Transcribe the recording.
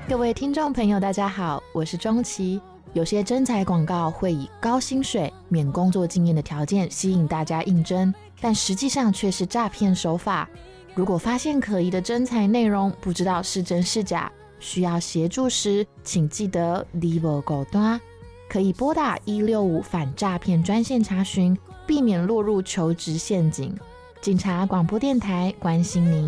各位听众朋友大家好，我是钟琪。有些征才广告会以高薪水、免工作经验的条件吸引大家应征，但实际上却是诈骗手法。如果发现可疑的征才内容不知道是真是假，需要协助时请记得你无孤单，可以拨打165反诈骗专线查询，避免落入求职陷阱。警察广播电台关心您。